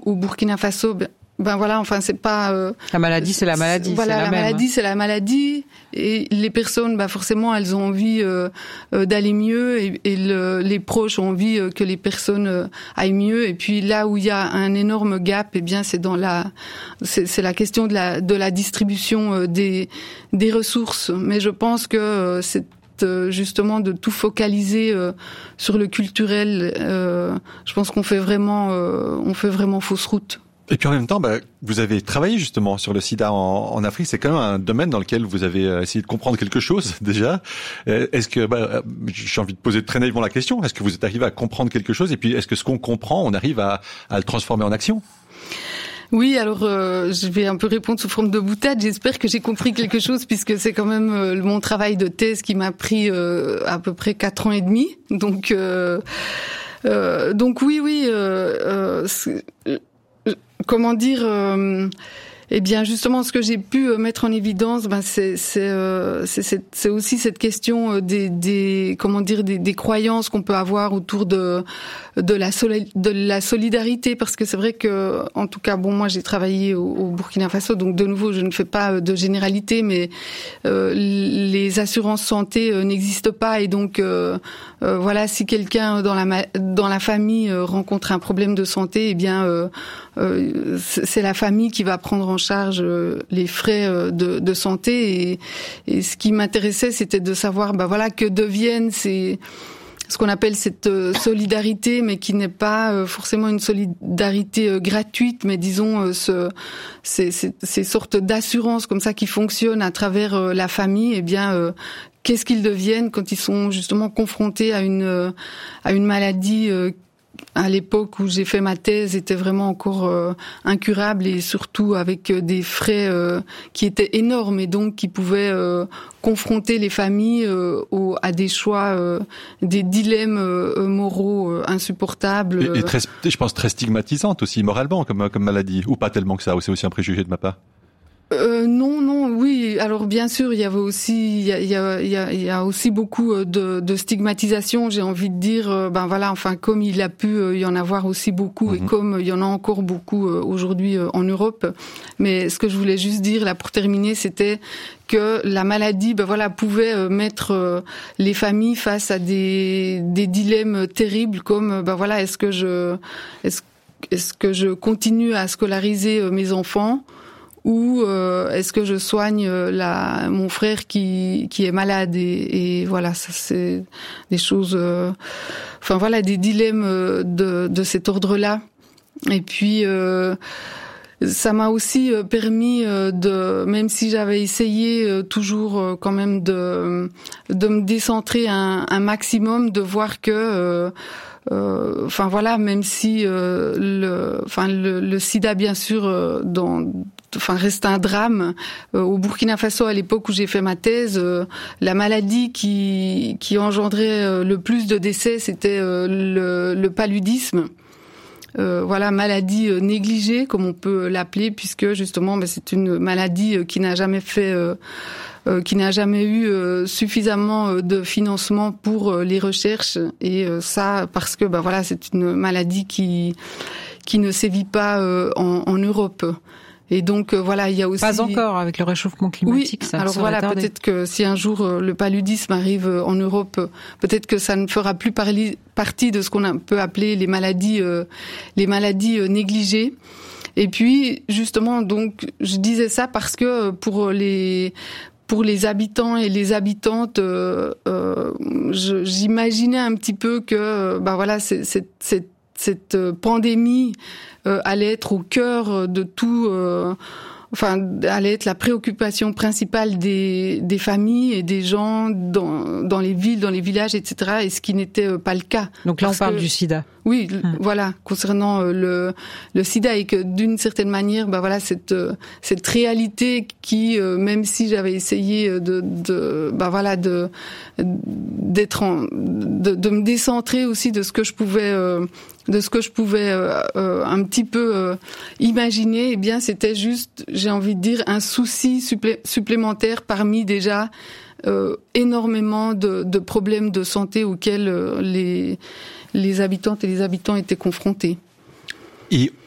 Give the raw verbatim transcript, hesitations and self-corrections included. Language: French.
au Burkina Faso, ben, ben voilà, enfin c'est pas euh, la maladie, c'est la maladie. Voilà, c'est la, la même. maladie, c'est la maladie, et les personnes, ben forcément, elles ont envie euh, euh, d'aller mieux, et, et le, les proches ont envie euh, que les personnes euh, aillent mieux. Et puis là où il y a un énorme gap, eh bien c'est dans la, c'est, c'est la question de la de la distribution euh, des des ressources. Mais je pense que euh, c'est justement de tout focaliser euh, sur le culturel. Euh, je pense qu'on fait vraiment, euh, on fait vraiment fausse route. Et puis en même temps, bah, vous avez travaillé justement sur le sida en, en Afrique. C'est quand même un domaine dans lequel vous avez essayé de comprendre quelque chose déjà. Est-ce que, bah, j'ai envie de poser très naïvement la question, est-ce que vous êtes arrivé à comprendre quelque chose? Et puis est-ce que ce qu'on comprend, on arrive à, à le transformer en action? Oui, alors euh, je vais un peu répondre sous forme de boutade. J'espère que j'ai compris quelque chose, puisque c'est quand même euh, mon travail de thèse qui m'a pris euh, à peu près quatre ans et demi. Donc, euh, euh, donc oui, oui. Euh, euh, comment dire euh, Eh bien, justement, ce que j'ai pu mettre en évidence, ben c'est c'est euh, c'est, c'est c'est aussi cette question des des comment dire des, des croyances qu'on peut avoir autour de de la soli- de la solidarité, parce que c'est vrai que, en tout cas, bon, moi j'ai travaillé au, au Burkina Faso, donc de nouveau, je ne fais pas de généralité, mais euh, les assurances santé euh, n'existent pas, et donc euh, euh, voilà, si quelqu'un dans la dans la famille euh, rencontre un problème de santé, eh bien euh, euh, c'est la famille qui va prendre en charge les frais de, de santé, et, et ce qui m'intéressait, c'était de savoir, bah voilà, que deviennent ces ce qu'on appelle cette solidarité, mais qui n'est pas forcément une solidarité gratuite, mais disons ce, ces, ces, ces sortes d'assurances comme ça qui fonctionnent à travers la famille. Eh bien, euh, qu'est-ce qu'ils deviennent quand ils sont justement confrontés à une à une maladie euh, à l'époque où j'ai fait ma thèse, était vraiment encore euh, incurable, et surtout avec euh, des frais euh, qui étaient énormes, et donc qui pouvaient euh, confronter les familles euh, au, à des choix, euh, des dilemmes euh, moraux euh, insupportables. Et, et très, je pense très stigmatisante aussi moralement comme comme maladie, ou pas tellement que ça, ou c'est aussi un préjugé de ma part? Euh, non, non, oui. Alors bien sûr, il y avait aussi, il y a, il y a, il y a, il y a aussi beaucoup de, de stigmatisation. J'ai envie de dire, ben voilà, enfin comme il a pu y en avoir aussi beaucoup, mmh. et comme il y en a encore beaucoup aujourd'hui en Europe. Mais ce que je voulais juste dire là pour terminer, c'était que la maladie, ben voilà, pouvait mettre les familles face à des, des dilemmes terribles, comme ben voilà, est-ce que je, est-ce, est-ce que je continue à scolariser mes enfants? Ou euh, est-ce que je soigne la, mon frère qui, qui est malade, et, et voilà, ça c'est des choses, euh, enfin voilà, des dilemmes de, de cet ordre-là. Et puis euh, ça m'a aussi permis de, même si j'avais essayé toujours quand même de de me décentrer un, un maximum, de voir que euh, euh, enfin voilà, même si euh, le, enfin le, le SIDA bien sûr euh, dans enfin reste un drame. Euh, au Burkina Faso, à l'époque où j'ai fait ma thèse, euh, la maladie qui qui engendrait euh, le plus de décès, c'était euh, le, le paludisme. Euh, voilà, maladie euh, négligée, comme on peut l'appeler, puisque justement, ben, c'est une maladie euh, qui n'a jamais fait, euh, euh, qui n'a jamais eu euh, suffisamment euh, de financement pour euh, les recherches, et euh, ça parce que, ben voilà, c'est une maladie qui qui ne sévit pas euh, en, en Europe. Et donc euh, voilà, il y a aussi pas encore avec le réchauffement climatique. Oui, ça alors voilà, tardé. Peut-être que si un jour euh, le paludisme arrive euh, en Europe, euh, peut-être que ça ne fera plus parli- partie de ce qu'on a, peut appeler les maladies, euh, les maladies euh, négligées. Et puis justement, donc je disais ça parce que pour les pour les habitants et les habitantes, euh, euh, je, j'imaginais un petit peu que bah voilà, c'est, c'est, c'est cette pandémie euh, allait être au cœur de tout, euh, enfin allait être la préoccupation principale des, des familles et des gens dans, dans les villes, dans les villages, et cetera. Et ce qui n'était pas le cas. Donc là, Parce on parle que, du SIDA. Oui, hum. voilà, concernant le le SIDA, et que d'une certaine manière, bah voilà, cette cette réalité qui, même si j'avais essayé de de bah voilà de d'être en, de de me décentrer aussi de ce que je pouvais euh, de ce que je pouvais euh, euh, un petit peu euh, imaginer, eh bien c'était juste, j'ai envie de dire, un souci supplé- supplémentaire parmi déjà euh, énormément de, de problèmes de santé auxquels euh, les les habitantes et les habitants étaient confrontés. Et